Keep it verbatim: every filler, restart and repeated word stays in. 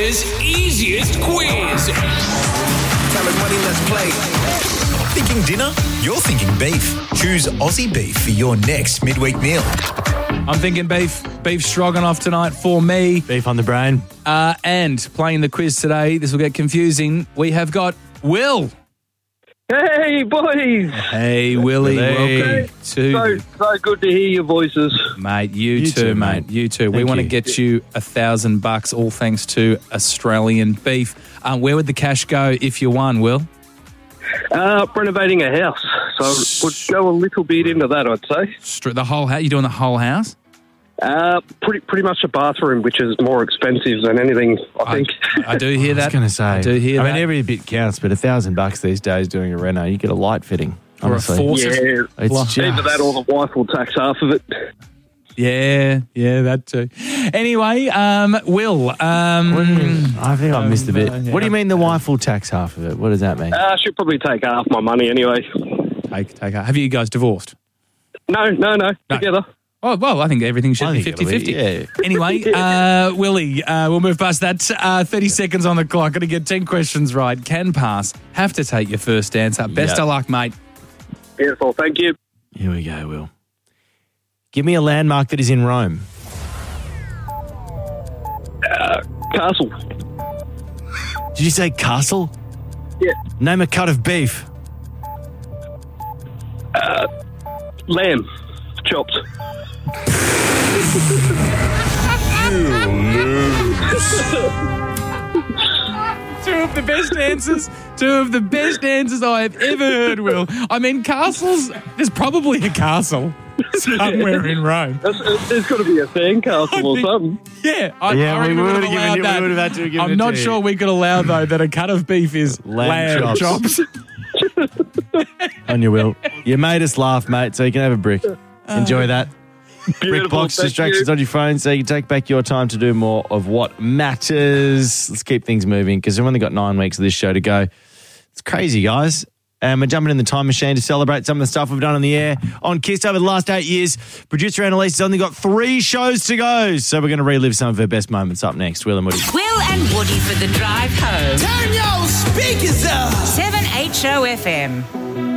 Australia's easiest quiz. Time and money, let's play. Thinking dinner? You're thinking beef. Choose Aussie Beef for your next midweek meal. I'm thinking beef. Beef stroganoff tonight for me. Beef on the brain. Uh, and playing the quiz today, this will get confusing. We have got Will. Hey, boys. Hey, Willie. Hey. Welcome to... So, so good to hear your voices. Mate, you, You too, too, mate. mate. You too. we Thank want to you. get you a thousand bucks, all thanks to Australian beef. Um, where would the cash go if you won, Will? Uh, renovating a house. So would go a little bit into that, I'd say. Str- The whole house? You doing the whole house? Uh, pretty pretty much a bathroom, which is more expensive than anything, I think. I, I do hear I that. was going to say. I do hear I that. mean, every bit counts, but a thousand bucks these days doing a reno, you get a light fitting. Or a Honestly. faucet. Yeah, It's Well, just, either that or the wife will tax half of it. Yeah, yeah, that too. Anyway, um, Will. Um, What do you mean? I think I missed a bit. Um, uh, What do you yeah. mean the wife will tax half of it? What does that mean? Uh, she'll probably take half my money anyway. Take, take, have you guys divorced? No, no, no, together. Oh, well, I think everything should I be think it'll be- fifty-fifty. yeah. Anyway, uh, Willie, uh, we'll move past that. Uh, thirty seconds on the clock. Got to get ten questions right. Can pass. Have to take your first answer. Best Yep. of luck, mate. Beautiful, thank you. Here we go, Will. Give me a landmark that is in Rome. Castle. Did you say castle? Yeah. Name a cut of beef. Lamb. Chopped. Two of the best answers. Two of the best answers I have ever heard, Will. I mean, castles, there's probably a castle somewhere in Rome. There's, there's got to be a sandcastle or think- something. Yeah, I, Yeah, I we reckon would would've have given allowed you- we that. would have had to have given I'm it not to you. sure we could allow, though, that a cut of beef is Lamb lamb, chops. chops. On you, Will. You made us laugh, mate, so you can have a brick. Enjoy that. Brick box thank distractions you. on your phone so you can take back your time to do more of what matters. Let's keep things moving because we've only got nine weeks of this show to go. It's crazy, guys. And we're jumping in the time machine to celebrate some of the stuff we've done on the air on Kiss over the last eight years. Producer Annalise has only got three shows to go, so we're going to relive some of her best moments up next. Will and Woody. Will and Woody for the drive home. Turn your speakers up. seven H O F M.